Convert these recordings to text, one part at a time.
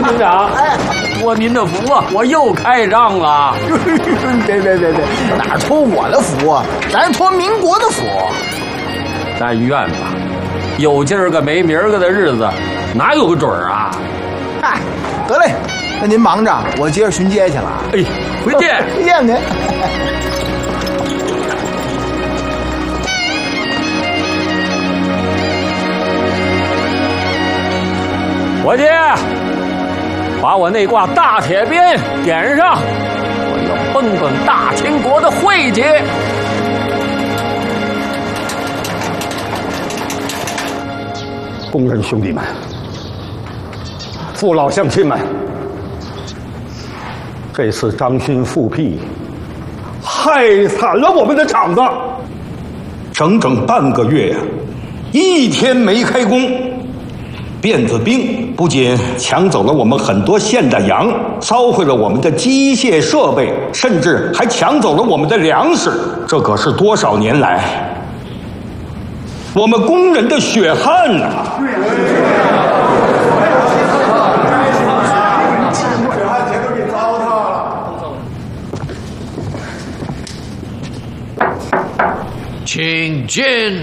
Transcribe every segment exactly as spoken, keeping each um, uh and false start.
警长，哎，托您的福啊，我又开张了。 别别别别，哪托我的福啊？咱托民国的福。 但愿吧，有今儿个没明儿个的日子，哪有个准儿啊？ 嗨，得嘞，那您忙着，我接着巡街去了。 哎，回见， 回见您。 伙计，把我那挂大铁鞭点上，我要奔奔大清国的会稽。 工人兄弟们，父老乡亲们，这次张勋复辟，害惨了我们的厂子，整整半个月呀、啊，一天没开工。辫子兵不仅抢走了我们很多现的羊，烧毁了我们的机械设备，甚至还抢走了我们的粮食。这可是多少年来我们工人的血汗呐、啊！ 请进。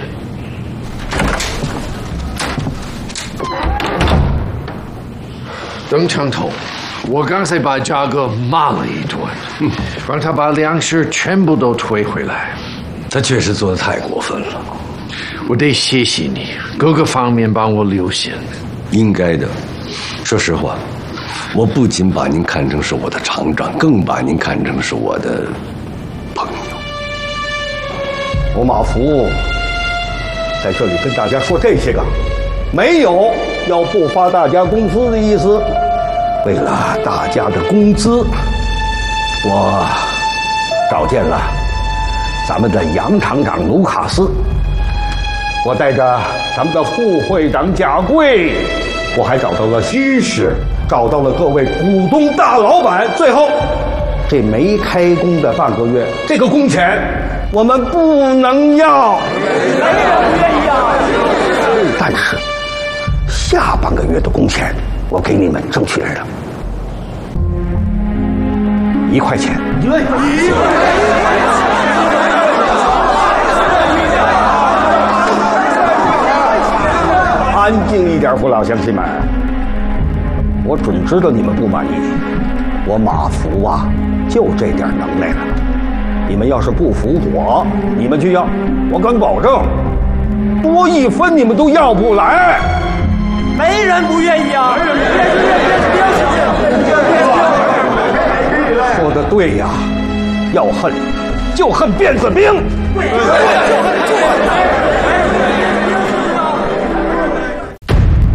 邓长头，我刚才把价格骂了一顿，让他把粮食全部都退回来。 他确实做得太过分了， 我得谢谢你，各个方面帮我留心。 应该的。说实话，我不仅把您看成是我的厂长，更把您看成是我的朋友。 我马福在这里跟大家说这些个，没有要不发大家工资的意思。为了大家的工资，我召见了咱们的杨厂长卢卡斯，我带着咱们的副会长贾贵，我还找到了居士，找到了各位股东大老板。最后，这没开工的半个月，这个工钱我们不能要，没人不愿意要。但是下半个月的工钱，我给你们争取来了，一块钱。一块钱。安静一点，父老乡亲们，我准知道你们不满意。我马福啊，就这点能耐了。你们要是不服我，你们去要，我敢保证，多一分你们都要不来。 没人不愿意啊！ 说的对呀，要恨就恨辫子兵。对，就恨